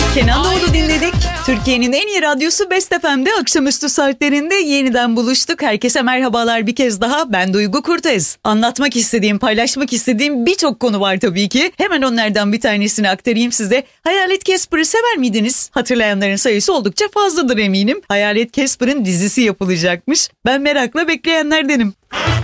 Kenan Doğulu dinledik. Türkiye'nin en iyi radyosu Best FM'de akşamüstü saatlerinde yeniden buluştuk. Herkese merhabalar bir kez daha. Ben Duygu Kurtez. Anlatmak istediğim, paylaşmak istediğim birçok konu var tabii ki. Hemen onlardan bir tanesini aktarayım size. Hayalet Casper'ı sever miydiniz? Hatırlayanların sayısı oldukça fazladır eminim. Hayalet Casper'ın dizisi yapılacakmış. Ben merakla bekleyenlerdenim.